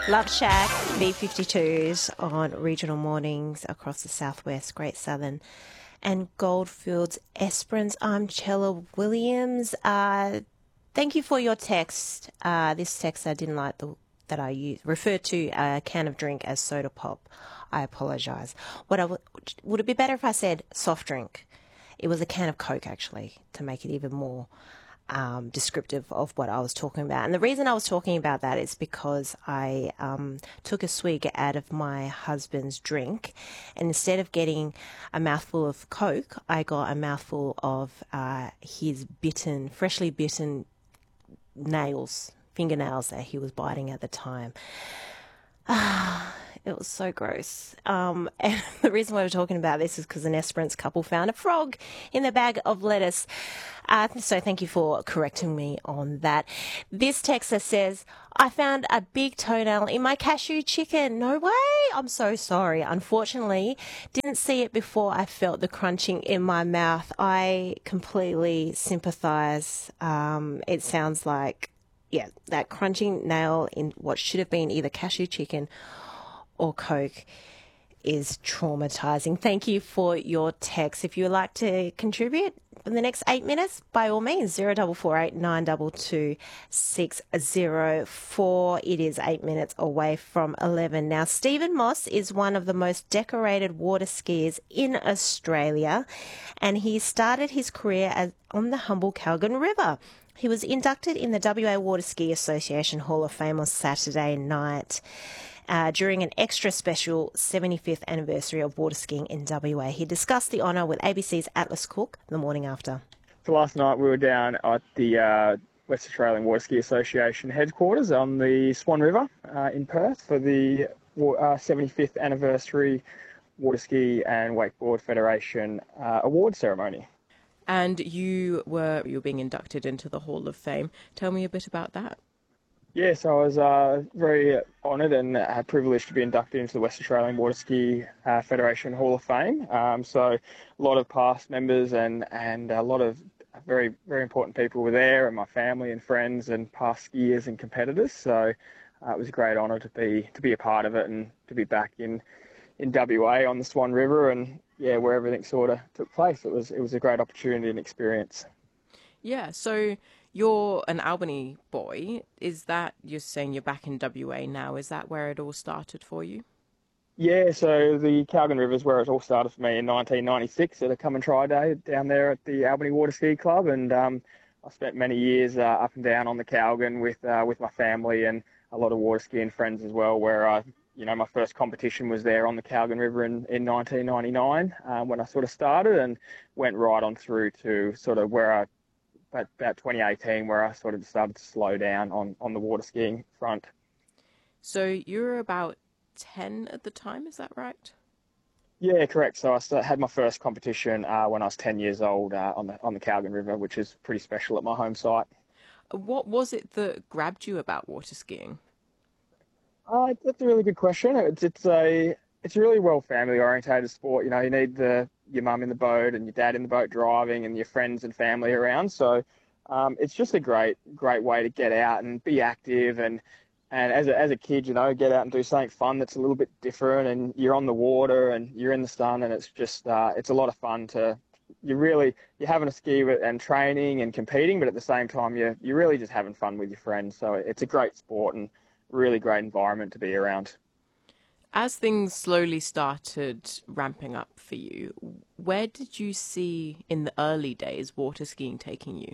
Love Shack, B52s on regional mornings across the southwest, Great Southern and Goldfields Esperance. I'm Chella Williams. Thank you for your text. This text I didn't like that I used referred to a can of drink as soda pop. I apologise. Would it be better if I said soft drink? It was a can of Coke, actually, to make it even more descriptive of what I was talking about. And the reason I was talking about that is because I took a swig out of my husband's drink, and instead of getting a mouthful of Coke, I got a mouthful of his freshly bitten fingernails that he was biting at the time. It was so gross. And the reason why we're talking about this is because an Esperance couple found a frog in their bag of lettuce. So thank you for correcting me on that. This texter says, I found a big toenail in my cashew chicken. No way. I'm so sorry. Unfortunately, didn't see it before I felt the crunching in my mouth. I completely sympathise. It sounds like, that crunching nail in what should have been either cashew chicken or Coke is traumatizing. Thank you for your text. If you would like to contribute in the next 8 minutes, by all means, 0448 922 604. It is 8 minutes away from 11. Now, Stephen Moss is one of the most decorated water skiers in Australia, and he started his career on the humble Calgon River. He was inducted in the WA Water Ski Association Hall of Fame on Saturday night during an extra special 75th anniversary of water skiing in WA. He discussed the honour with ABC's Atlas Cook the morning after. So last night we were down at the West Australian Water Ski Association headquarters on the Swan River in Perth for the 75th anniversary Water Ski and Wakeboard Federation award ceremony. And you were being inducted into the Hall of Fame. Tell me a bit about that. Yes, I was very honoured and privileged to be inducted into the West Australian Water Ski Federation Hall of Fame. So a lot of past members and a lot of very, very important people were there, and my family and friends and past skiers and competitors. So it was a great honour to be a part of it and to be back in WA on the Swan River and where everything sort of took place. It was a great opportunity and experience. Yeah, so you're an Albany boy. Is that, you're saying you're back in WA now, is that where it all started for you? Yeah, so the Calgon River is where it all started for me in 1996 at a come and try day down there at the Albany Water Ski Club, and I spent many years up and down on the Calgon with my family and a lot of water skiing friends as well, where my first competition was there on the Calgon River in 1999 when I sort of started, and went right on through to sort of about 2018, where I sort of started to slow down on the water skiing front. So you were about 10 at the time, is that right? Yeah, correct. So I had my first competition when I was 10 years old on the Calgon River, which is pretty special at my home site. What was it that grabbed you about water skiing? That's a really good question. It's a really well family orientated sport. You know, you need your mum in the boat and your dad in the boat driving and your friends and family around. So it's just a great way to get out and be active and as a kid, get out and do something fun that's a little bit different, and you're on the water and you're in the sun, and it's just it's a lot of fun you're having a ski and training and competing, but at the same time you're really just having fun with your friends. So it's a great sport and really great environment to be around. As things slowly started ramping up for you, where did you see in the early days water skiing taking you?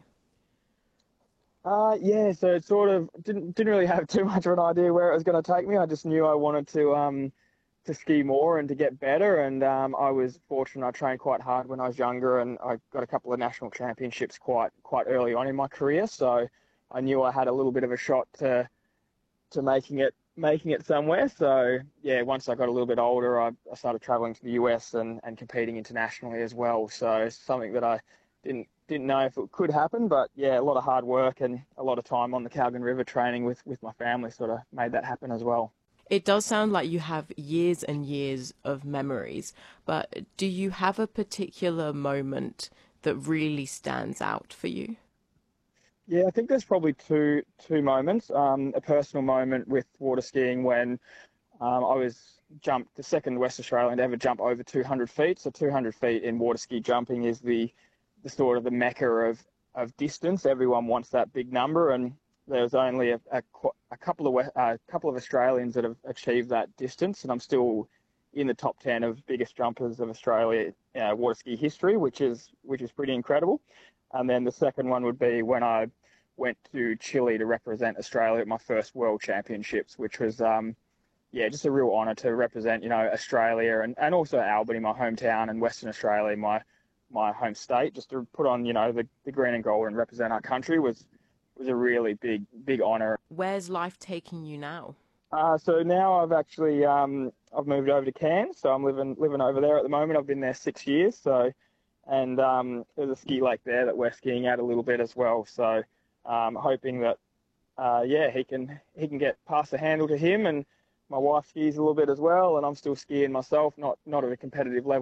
So it sort of didn't really have too much of an idea where it was going to take me. I just knew I wanted to ski more and to get better, and I was fortunate. I trained quite hard when I was younger, and I got a couple of national championships quite early on in my career. So I knew I had a little bit of a shot to making it somewhere. So once I got a little bit older, I started traveling to the US and competing internationally as well. So it's something that I didn't know if it could happen, but a lot of hard work and a lot of time on the Calgon River training with my family sort of made that happen as well. It does sound like you have years and years of memories, but do you have a particular moment that really stands out for you? Yeah, I think there's probably two moments. A personal moment with water skiing when I was jumped the second West Australian to ever jump over 200 feet. So 200 feet in water ski jumping is the sort of the mecca of distance. Everyone wants that big number, and there's only a couple of Australians that have achieved that distance, and I'm still in the top 10 of biggest jumpers of Australia water ski history, which is pretty incredible. And then the second one would be when I went to Chile to represent Australia at my first World Championships, which was yeah, just a real honour to represent, Australia and also Albany, my hometown, and Western Australia, my home state. Just to put on, the green and gold and represent our country was a really big honour. Where's life taking you now? So now I've moved over to Cairns, so I'm living over there at the moment. I've been there 6 years, so and there's a ski lake there that we're skiing at a little bit as well. So hoping that yeah, he can get past the handle to him, and my wife skis a little bit as well, and I'm still skiing myself, not at a competitive level